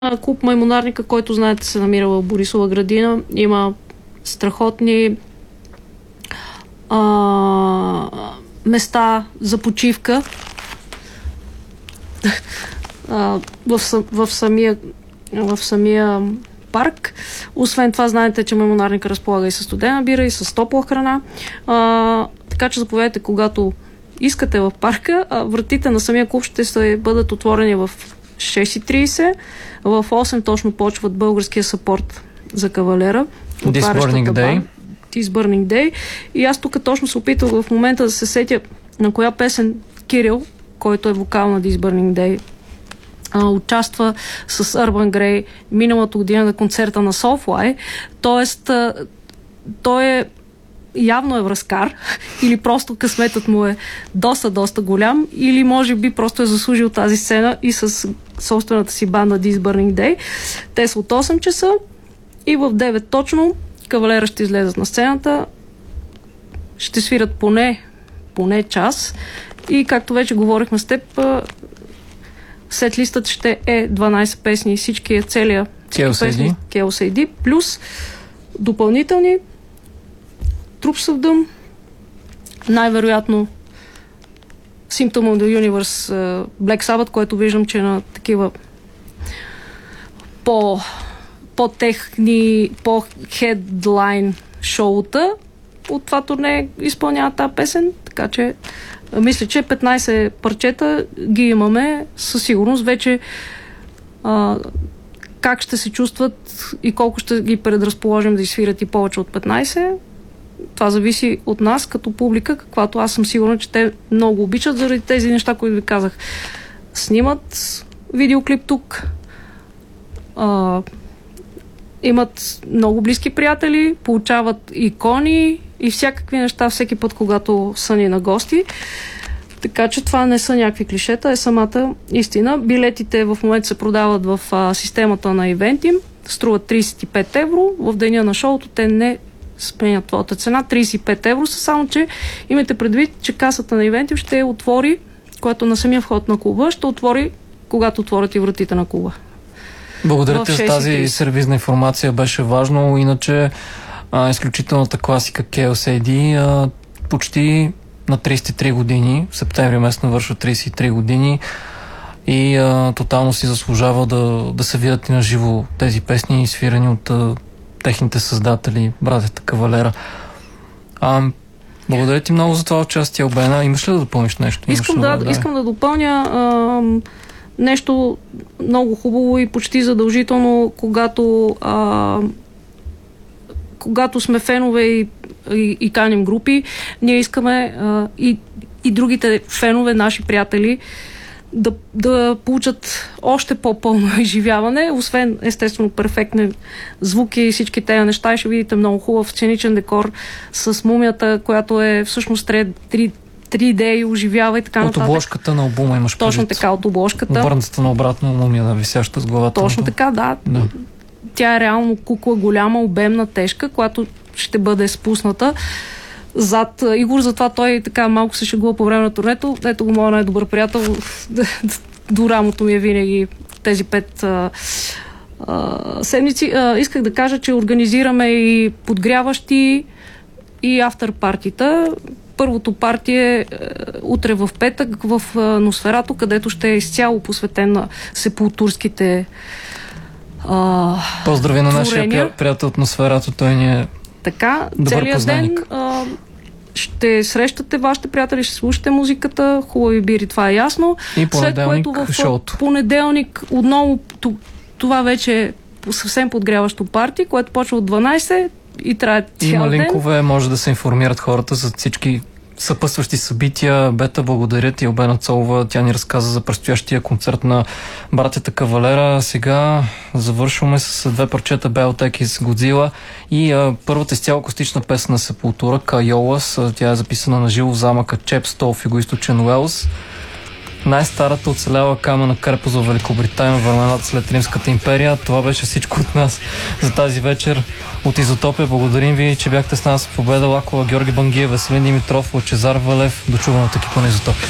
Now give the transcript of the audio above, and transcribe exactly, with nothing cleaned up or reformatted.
клуб Маймунарника, който знаете се намира в Борисова градина. Има страхотни а, места за почивка а, в, в, самия, в самия парк. Освен това, знаете, че Маймунарника разполага и с студена бира, и с топла храна. А, така че заповядайте, когато искате в парка. А вратите на самия клуб ще се бъдат отворени в шест и трийсет. В осем точно почват българския съпорт за кавалера. This Burning Day. This Burning Day. И аз тук точно се опитвах в момента да се сетя на коя песен Кирил, който е вокал на This Burning Day, а, участва с Urban Grey миналата година на концерта на Soulfly. Тоест, а, той е явно е връзкар, или просто късметът му е доста, доста голям, или може би просто е заслужил тази сцена и с собствената си банда This Burning Day. Те са от осем часа и в девет точно кавалера ще излезат на сцената, ще свират поне, поне час и както вече говорихме с теб, сет листът ще е дванайсет песни, всички е целия Chaos ей ди, плюс допълнителни Troops of Doom, най-вероятно Symptom of the Universe, uh, Black Sabbath, което виждам, че на такива по по-техни, по-хедлайн шоута от това турне изпълняват тази песен, така че мисля, че петнайсет парчета ги имаме със сигурност. Вече а, как ще се чувстват и колко ще ги предразположим да изсвират и повече от петнайсет, това зависи от нас като публика, каквато аз съм сигурна, че те много обичат заради тези неща, които ви казах. Снимат видеоклип тук, а, имат много близки приятели, получават икони и всякакви неща всеки път, когато са ни на гости. Така че това не са някакви клишета, е самата истина. Билетите в момента се продават в а, системата на Eventim, струват трийсет и пет евро. В деня на шоуто те не сменят твоята цена. трийсет и пет евро са, само че имайте предвид, че касата на Eventim ще отвори, която на самия вход на клуба, ще отвори, когато отворят и вратите на клуба. Благодаря ти за тази сервизна информация, беше важно. Иначе а, изключителната класика Chaos ей ди а, почти на трийсет и три години, в септември месец навършва трийсет и три години и а, тотално си заслужава да, да се видят и на живо тези песни, свирени от а, техните създатели, братята Кавалера. А, благодаря ти много за това участие, Албена. Имаш ли да допълниш нещо? Искам да, да, искам да допълня а, нещо много хубаво и почти задължително, когато а, когато сме фенове и, и, и каним групи, ние искаме а, и, и другите фенове, наши приятели, да, да получат още по-пълно изживяване, освен естествено перфектни звуки и всички тези неща. И ще видите много хубав сценичен декор с мумията, която е всъщност три Д и оживява и така от нататък. От обложката на албума имаш предвид. Точно така, от обложката. Обърнатата на обратно мумия, да, висяща с главата. Точно така, да. да. Тя е реално кукла, голяма, обемна, тежка, която ще бъде спусната зад Игор, затова той така малко се шегува по време на турнето. Ето го моя най-добър приятел. До рамото ми е винаги тези пет а, а, седмици. А, исках да кажа, че организираме и подгряващи и афтер партита. Първото партие е утре в петък в Носферато, където ще е изцяло посветен на сепултурските а, поздрави на творения. Нашия приятел от Носферато, той ни е така, целият познайник. Ден а, ще срещате вашите приятели, ще слушате музиката, хубави бири, това е ясно. И понеделник след което в шоуто. Понеделник отново това вече е съвсем подгряващо парти, което почва от дванайсет и трае цял ден. Има линкове, може да се информират хората за всички съпътстващи събития. Бета, благодаря ти, Албена Цолова. Тя ни разказа за предстоящия концерт на братята Кавалера. Сега завършваме с две парчета Белтек из Годзила и а, първата изцяло акустична песен на Сепултура, Кайолас. Тя е записана на живо в замъка Чепстол в югоизточен Уелс. Най-старата оцеляла камена крепост в Великобритания, времената след Римската империя. Това беше всичко от нас за тази вечер от Изотопия. Благодарим ви, че бяхте с нас. Победа Лакова, Георги Бангиев, Веселин Димитров, Лъчезар Валев. Дочуване от екипа на Изотопия.